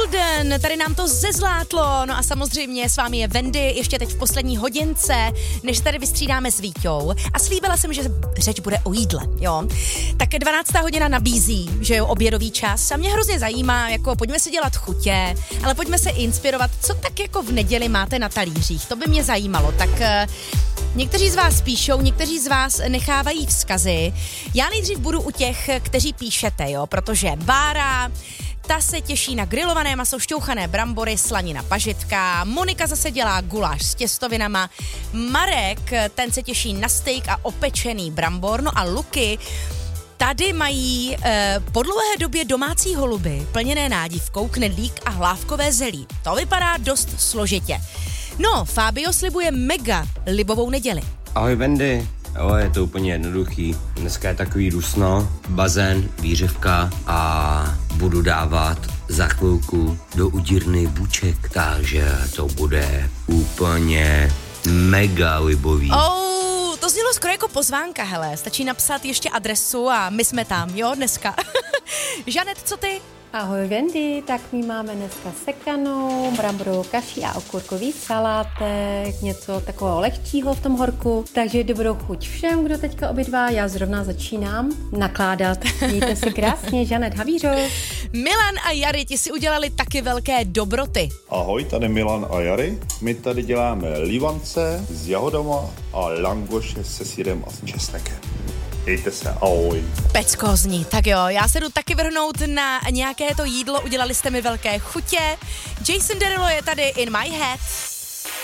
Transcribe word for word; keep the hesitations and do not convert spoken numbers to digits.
Golden, tady nám to zezlátlo, no a samozřejmě s vámi je Wendy, ještě teď v poslední hodince, než tady vystřídáme s Víťou a slíbila jsem, že řeč bude o jídle, jo. Tak dvanáctá hodina nabízí, že jo, obědový čas a mě hrozně zajímá, jako pojďme si dělat chutě, ale pojďme se inspirovat, co tak jako v neděli máte na talířích, to by mě zajímalo, tak... Někteří z vás píšou, někteří z vás nechávají vzkazy. Já nejdřív budu u těch, kteří píšete, jo, protože Bára, ta se těší na grilované maso, šťouchané brambory, slanina pažitka, Monika zase dělá guláš s těstovinama, Marek, ten se těší na steak a opečený brambor, no a Luky, tady mají e, po dlouhé době domácí holuby, plněné nádivkou, knedlík a hlávkové zelí. To vypadá dost složitě. No, Fabio slibuje mega libovou neděli. Ahoj Wendy, jo, je to úplně jednoduchý. Dneska je takový dusno, bazén, výřivka a budu dávat za chvilku do udírny buček, takže to bude úplně mega libový. Oh, to znělo skoro jako pozvánka, hele, stačí napsat ještě adresu a my jsme tam, jo, dneska. Žanet, co ty? Ahoj Wendy, tak my máme dneska sekanou, bramborovou kaši a okurkový salátek, něco takového lehčího v tom horku, takže dobrou chuť všem, kdo teďka obědvá, já zrovna začínám nakládat. Mějte si krásně, Žanet Havířov. Milan a Jary, ti si udělali taky velké dobroty. Ahoj, tady Milan a Jary, my tady děláme livance s jahodama a langoše se syrem a s česnekem. Mějte se, ahoj. Pecko zní, tak jo, já se jdu taky vrhnout na nějaké to jídlo, udělali jste mi velké chutě. Jason Derulo je tady in my head.